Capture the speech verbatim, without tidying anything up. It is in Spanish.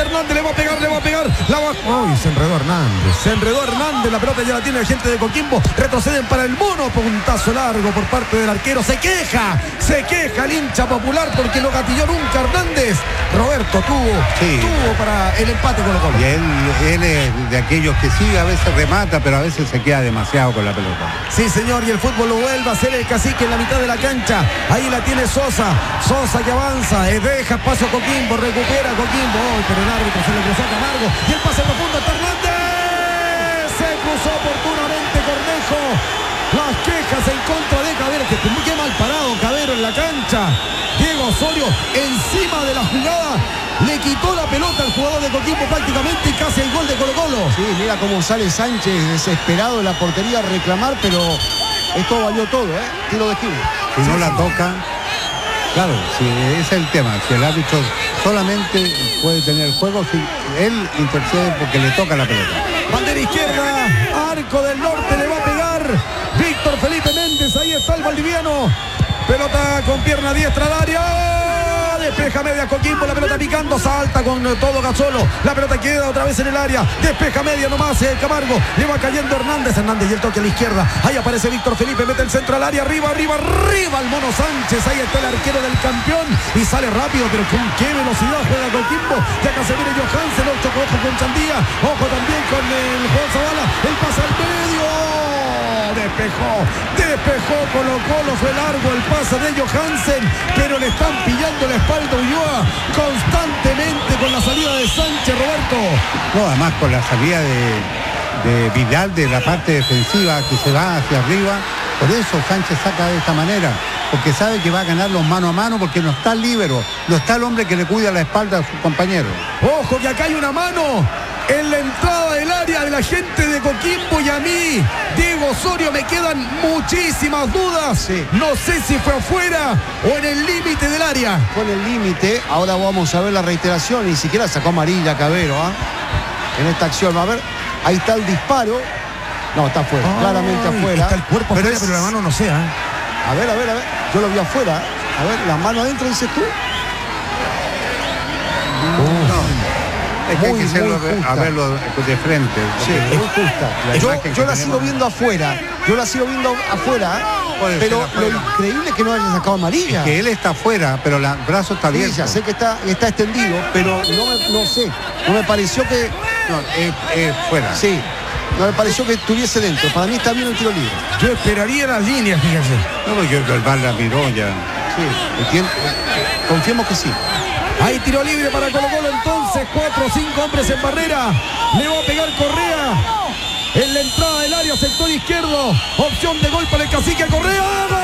Hernández, le va a pegar, le va a pegar. La va... Uy, se enredó Hernández. Se enredó Hernández, la pelota ya la tiene la gente de Coquimbo. Retroceden para el mono, puntazo largo por parte del arquero. Se queja, se queja el hincha popular porque no gatilló nunca Hernández. Roberto tuvo, sí. tuvo para el empate con el gol. Y él, él es de aquellos que sí, a veces remata, pero a veces se queda demasiado con la pelota. Sí, señor, y el fútbol lo vuelve a hacer el cacique en la mitad de la cancha. Ahí la tiene Sosa. Sosa que avanza, eh, deja espacio a Coquimbo, recupera a Coquimbo. Oh, pero el árbitro se le cruzó a Camargo. Y el pase profundo a Hernández. Se cruzó oportunamente Cornejo. Las quejas en contra de Cabero, que qué mal parado Cabero en la cancha. Diego Osorio encima de la jugada le quitó la pelota al jugador de Coquimbo prácticamente y casi el gol de Colo-Colo. Sí, mira cómo sale Sánchez desesperado en la portería a reclamar, pero esto valió todo, ¿eh? Tiro de esquina. Si no la toca, claro, si ese es el tema, si el árbitro solamente puede tener el juego si él intercede porque le toca la pelota. Bandera izquierda, Arco del Norte, le va a pegar Víctor Felipe Méndez, ahí está el valdiviano. Pelota con pierna diestra al área. Despeja media Coquimbo, la pelota picando, salta con todo Gazzolo. La pelota queda otra vez en el área. Despeja media nomás el Camargo. Le va cayendo Hernández. Hernández y el toque a la izquierda. Ahí aparece Víctor Felipe, mete el centro al área. Arriba, arriba, arriba el Mono Sánchez. Ahí está el arquero del campeón. Y sale rápido, pero con qué velocidad juega Coquimbo. Ya acá se viene Johansen. Ocho ojo con Chandía. Ojo también con el Juan Zavala. El pase al medio. Despejó, despejó Colo-Colo, fue largo el pase de Johansen, pero le están pillando la espalda a Ulloa constantemente con la salida de Sánchez, Roberto. No, además con la salida de, de Vidal de la parte defensiva que se va hacia arriba, por eso Sánchez saca de esta manera, porque sabe que va a ganar los mano a mano, porque no está el líbero, no está el hombre que le cuida la espalda a su compañero. Ojo que acá hay una mano en la entrada del área de la gente de Coquimbo, y a mí, Diego Osorio, me quedan muchísimas dudas. Sí. No sé si fue afuera o en el límite del área. Fue en el límite, ahora vamos a ver la reiteración, ni siquiera sacó amarilla Cabero, ¿eh? En esta acción, a ver, ahí está el disparo. No, está afuera, oh, claramente afuera. Está el cuerpo pero afuera, es... pero la mano no sea. ¿eh? A ver, a ver, a ver, yo lo vi afuera. A ver, la mano adentro, dices tú. Uh, no. Es que muy, hay que hacerlo, a verlo de frente. Sí, es muy justa. La yo yo la sigo viendo afuera. Yo la sigo viendo afuera. Pero afuera. Lo increíble es que no haya sacado amarilla. Es que él está afuera, pero el brazo está abierto. Sí, ya sé que está, está extendido, pero no, me, no sé. No me pareció que... No, es, es fuera. Sí. No me pareció que estuviese dentro. Para mí está bien el tiro libre. Yo esperaría las líneas, fíjense. No, porque el bar la miró ya. Sí. Confiemos que sí. Hay tiro libre para Colo-Colo entonces, cuatro o cinco hombres en barrera. Le va a pegar Correa en la entrada del área, sector izquierdo. Opción de gol para el cacique Correa.